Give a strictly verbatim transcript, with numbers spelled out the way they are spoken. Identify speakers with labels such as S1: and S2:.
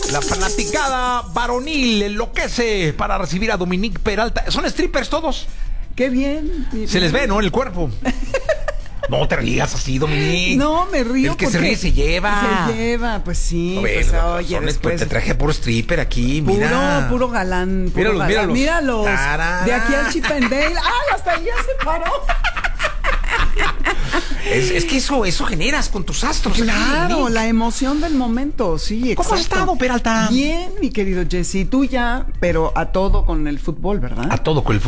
S1: La fanaticada varonil enloquece para recibir a Dominique Peralta. Son strippers todos.
S2: Qué bien.
S1: Se les ve, ¿no? En el cuerpo. No te rías así, Dominique.
S2: No, me río.
S1: El que se ríe se lleva.
S2: Se lleva, pues sí.
S1: No,
S2: pues,
S1: bueno,
S2: oye,
S1: razones,
S2: después...
S1: pues te traje puro stripper aquí, mira.
S2: Puro, puro galán. Puro
S1: Míralos,
S2: galán.
S1: míralos.
S2: Míralos.
S1: Tarara.
S2: De aquí al Chip and Dale. ¡Ah, hasta allá se paró!
S1: Es, es que eso, eso generas con tus astros.
S2: Claro,
S1: aquí,
S2: la emoción del momento, sí, exacto.
S1: ¿Cómo has estado, Peralta?
S2: Bien, mi querido Jesse, tú ya, pero a todo con el fútbol, ¿verdad?
S1: A todo con el fútbol.